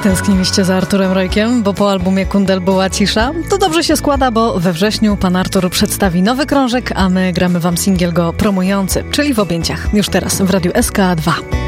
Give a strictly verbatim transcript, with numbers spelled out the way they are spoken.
Tęskniliście za Arturem Rojkiem, bo po albumie Kundel była cisza? To dobrze się składa, bo we wrześniu pan Artur przedstawi nowy krążek, a my gramy wam singiel go promujący, czyli W objęciach. Już teraz w Radiu S K dwa.